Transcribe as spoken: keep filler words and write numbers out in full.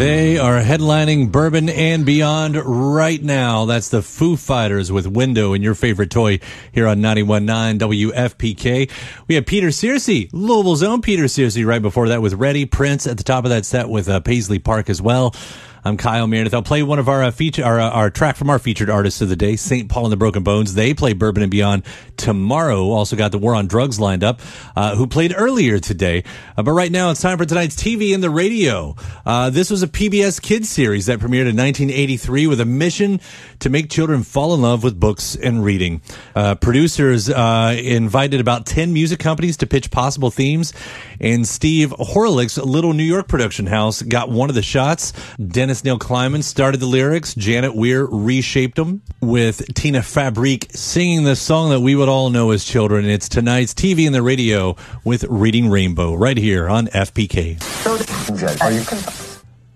They are headlining Bourbon and Beyond right now. That's the Foo Fighters with Window and your favorite toy here on ninety-one point nine W F P K. We have Peter Searcy, Louisville's own Peter Searcy, right before that with Ready, Prince at the top of that set with uh, Paisley Park as well. I'm Kyle Meredith. I'll play one of our uh, feature, our, uh, our track from our featured artists of the day, Saint Paul and the Broken Bones. They play Bourbon and Beyond tomorrow. Also got the War on Drugs lined up, uh, who played earlier today. Uh, but right now it's time for tonight's T V and the radio. Uh, this was a P B S Kids series that premiered in nineteen eighty-three with a mission to make children fall in love with books and reading. Uh, producers uh, invited about ten music companies to pitch possible themes, and Steve Horlick's Little New York production house got one of the shots. Dennis Neil Kleiman started the lyrics. Janet Weir reshaped them, with Tina Fabrique singing the song that we would all know as children. It's tonight's T V and the radio with Reading Rainbow right here on F P K. Are you